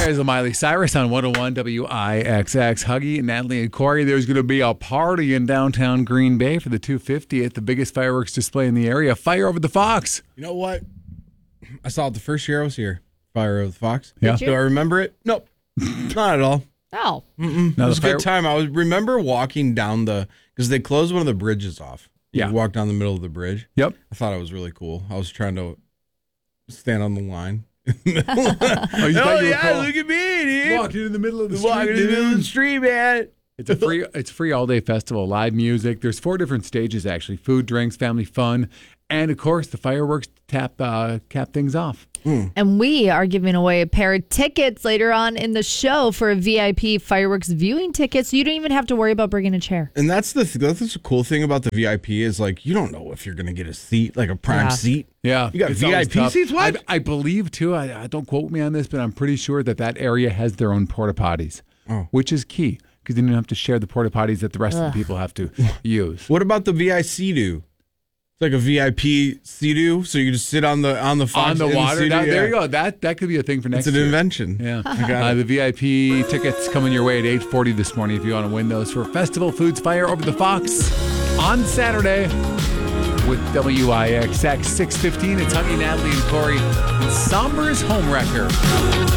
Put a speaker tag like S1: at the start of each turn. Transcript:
S1: There's a Miley Cyrus on 101 WIXX. Huggy, Natalie, and Corey. There's going to be a party in downtown Green Bay for the 250th, the biggest fireworks display in the area. Fire over the Fox.
S2: You know what? I saw it the first year I was here. Fire over the Fox.
S1: Yeah.
S2: Do I remember it? Nope. Not at all.
S3: Oh.
S2: It was a good time. I remember walking down because they closed one of the bridges off.
S1: Yeah.
S2: You walk down the middle of the bridge.
S1: Yep.
S2: I thought it was really cool. I was trying to stand on the line.
S1: Look at
S2: me, dude.
S1: Walking in the middle of the
S2: Walking in the middle of the street, man.
S1: It's a free all-day festival, live music. There's 4 different stages, actually. Food, drinks, family fun, and, of course, the fireworks cap things off.
S3: And we are giving away a pair of tickets later on in the show for a VIP fireworks viewing ticket, so you don't even have to worry about bringing a chair.
S2: And that's the cool thing about the VIP is, like, you don't know if you're going to get a seat, like a prime seat.
S1: Yeah.
S2: You got
S1: it's always
S2: VIP
S1: tough.
S2: seats? What?
S1: I believe, too, I don't quote me on this, but I'm pretty sure that area has their own porta potties, which is key, because you don't have to share the porta potties that the rest of the people have to use.
S2: What about the VIC do? It's like a VIP Sea-Doo, so you can just sit on the Fox
S1: On the water.
S2: Sea-Doo,
S1: There you go. That could be a thing for next
S2: It's
S1: year.
S2: an invention.
S1: Yeah.
S2: I got it.
S1: The VIP tickets coming your way at 8:40 this morning if you want to win those for Festival Foods Fire Over the Fox on Saturday with WIXX 6:15. It's Huggy, Natalie, and Corey. And Somber's Home Wrecker.